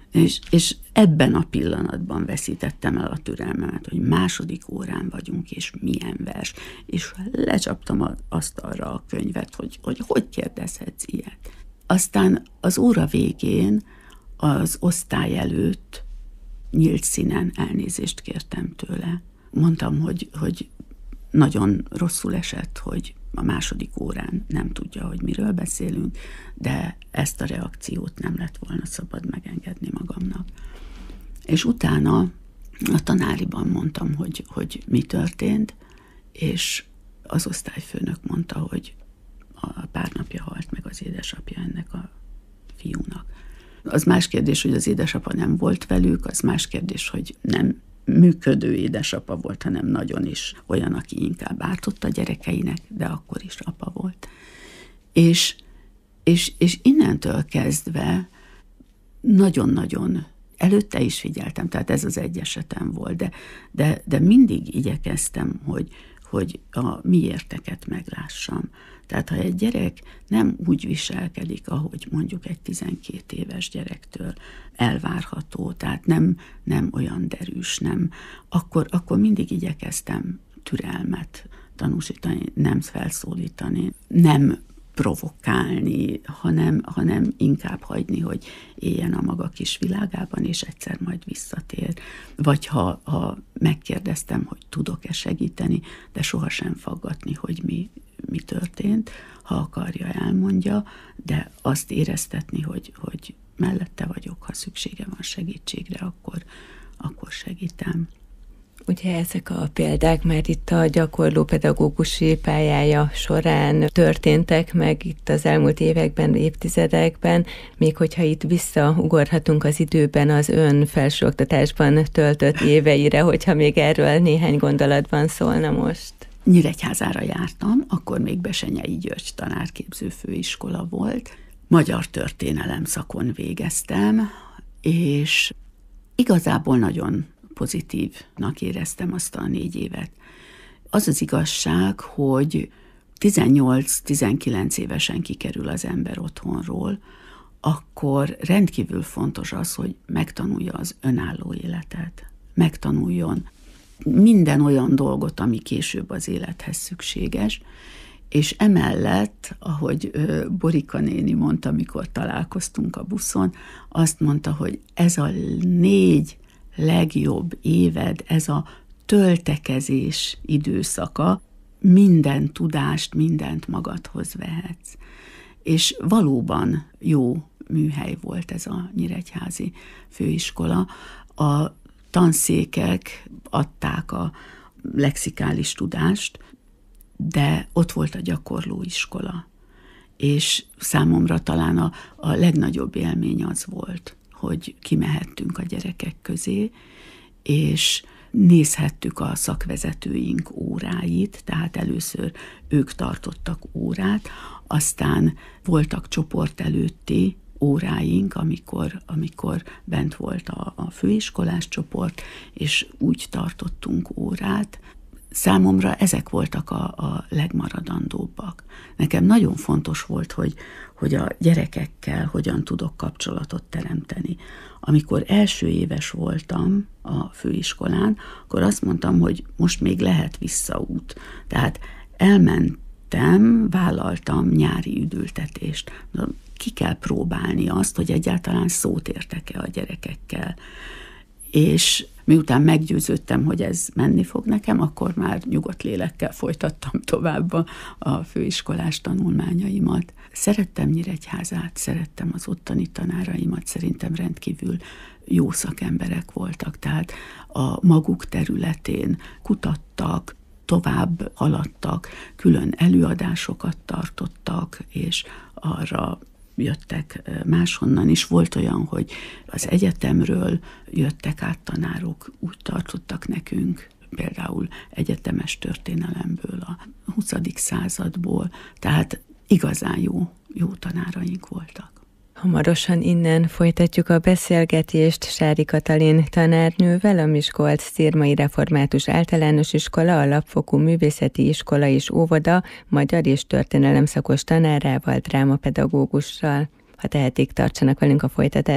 És ebben a pillanatban veszítettem el a türelmemet, hogy második órán vagyunk, és milyen vers. És lecsaptam az asztalra a könyvet, hogy kérdezhetsz ilyet. Aztán az óra végén az osztály előtt nyílt színen elnézést kértem tőle. Mondtam, hogy nagyon rosszul esett, hogy a második órán nem tudja, hogy miről beszélünk, de ezt a reakciót nem lett volna szabad megengedni magamnak. És utána a tanáriban mondtam, hogy mi történt, és az osztályfőnök mondta, hogy a pár napja halt meg az édesapja ennek a fiúnak. Az más kérdés, hogy az édesapa nem volt velük, az más kérdés, hogy nem működő édesapa volt, hanem nagyon is olyan, aki inkább ártott a gyerekeinek, de akkor is apa volt. És innentől kezdve nagyon-nagyon előtte is figyeltem, tehát ez az egy esetem volt, de mindig igyekeztem, hogy a miérteket meglássam. Tehát ha egy gyerek nem úgy viselkedik, ahogy mondjuk egy 12 éves gyerektől elvárható, tehát nem olyan derűs, akkor mindig igyekeztem türelmet tanúsítani, nem felszólítani, nem provokálni, hanem inkább hagyni, hogy éljen a maga kis világában, és egyszer majd visszatér. Vagy ha megkérdeztem, hogy tudok-e segíteni, de sohasem faggatni, hogy mi történt, ha akarja, elmondja, de azt éreztetni, hogy mellette vagyok, ha szüksége van segítségre, akkor segítem. Ugye ezek a példák már itt a gyakorló pedagógusi pályája során történtek meg itt az elmúlt években, évtizedekben, még hogyha itt visszaugorhatunk az időben az ön felsőoktatásban töltött éveire, hogyha még erről néhány gondolatban szólna most. Nyíregyházára jártam, akkor még Besenyei György tanárképző főiskola volt. Magyar történelem szakon végeztem, és igazából nagyon pozitívnak éreztem azt a 4 évet. Az az igazság, hogy 18-19 évesen kikerül az ember otthonról, akkor rendkívül fontos az, hogy megtanulja az önálló életet, megtanuljon minden olyan dolgot, ami később az élethez szükséges, és emellett, ahogy Borika néni mondta, amikor találkoztunk a buszon, azt mondta, hogy ez a 4 legjobb éved, ez a töltekezés időszaka, minden tudást, mindent magadhoz vehetsz. És valóban jó műhely volt ez a nyíregyházi főiskola. A tanszékek adták a lexikális tudást, de ott volt a gyakorlóiskola. És számomra talán a legnagyobb élmény az volt, hogy kimehettünk a gyerekek közé, és nézhettük a szakvezetőink óráit, tehát először ők tartottak órát, aztán voltak csoport előtti óráink, amikor bent volt a főiskolás csoport, és úgy tartottunk órát. Számomra ezek voltak a legmaradandóbbak. Nekem nagyon fontos volt, hogy a gyerekekkel hogyan tudok kapcsolatot teremteni. Amikor első éves voltam a főiskolán, akkor azt mondtam, hogy most még lehet visszaút. Tehát elmentem, vállaltam nyári üdültetést. Ki kell próbálni azt, hogy egyáltalán szót értek-e a gyerekekkel. És miután meggyőződtem, hogy ez menni fog nekem, akkor már nyugodt lélekkel folytattam tovább a főiskolás tanulmányaimat. Szerettem Nyíregyházát, szerettem az ottani tanáraimat, szerintem rendkívül jó szakemberek voltak, tehát a maguk területén kutattak, tovább haladtak, külön előadásokat tartottak, és arra jöttek máshonnan is. Volt olyan, hogy az egyetemről jöttek át tanárok, úgy tartottak nekünk, például egyetemes történelemből, a 20. századból, tehát igazán jó tanáraink voltak. Hamarosan innen folytatjuk a beszélgetést Sári Katalin tanárnővel, a Miskolc-Szirmai Református Általános Iskola, alapfokú művészeti iskola és óvoda, magyar és történelem szakos tanárával, drámapedagógussal. Ha tehetik, tartsanak velünk a folytatásban.